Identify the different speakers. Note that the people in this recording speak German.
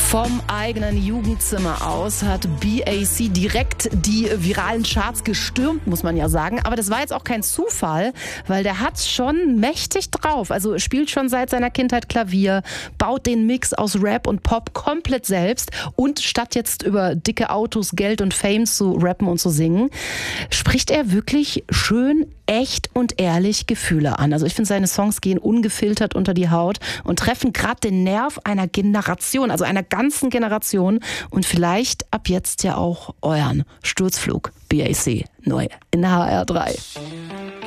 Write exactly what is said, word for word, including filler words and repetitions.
Speaker 1: Vom eigenen Jugendzimmer aus hat B A C direkt die viralen Charts gestürmt, muss man ja sagen. Aber das war jetzt auch kein Zufall, weil der hat's schon mächtig drauf. Also spielt schon seit seiner Kindheit Klavier, baut den Mix aus Rap und Pop komplett selbst und statt jetzt über dicke Autos, Geld und Fame zu rappen und zu singen, spricht er wirklich schön, echt und ehrlich Gefühle an. Also ich finde, seine Songs gehen ungefiltert unter die Haut und treffen gerade den Nerv einer Generation, also einer ganzen Generation und vielleicht ab jetzt ja auch euren Sturzflug. B A C neu in H R drei.